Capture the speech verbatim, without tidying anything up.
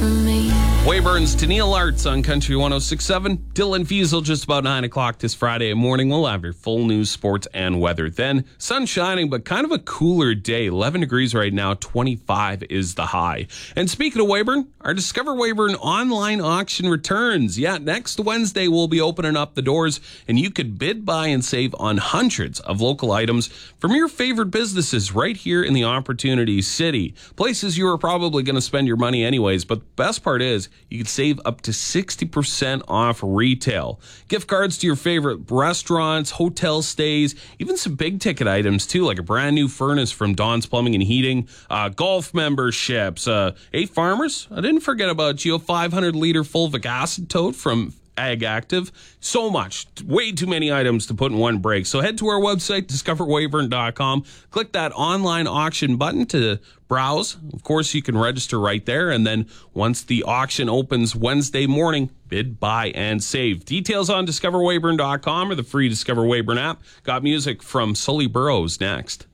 for me. Wayburn's to Neil Arts on Country one oh six point seven. Dylan Fiesel just about nine o'clock this Friday morning. We'll have your full news, sports, and weather. Then, sun shining, but kind of a cooler day. eleven degrees right now, twenty-five is the high. And speaking of Weyburn, our Discover Weyburn online auction returns. Yeah, next Wednesday we'll be opening up the doors, and you could bid, buy, and save on hundreds of local items from your favorite businesses right here in the Opportunity City. Places you are probably going to spend your money anyways, but the best part is, you can save up to sixty percent off retail. Gift cards to your favorite restaurants, hotel stays, even some big ticket items too, like a brand new furnace from Don's Plumbing and Heating, uh, golf memberships. Uh, hey, farmers, I didn't forget about you. A five hundred liter fulvic acid tote from Ag Active. So much, way too many items to put in one break. So head to our website, discover weyburn dot com. Click that online auction button to browse. Of course, you can register right there. And then once the auction opens Wednesday morning, bid, buy, and save. Details on discover weyburn dot com or the free Discover Weyburn app. Got music from Sully Burrows next.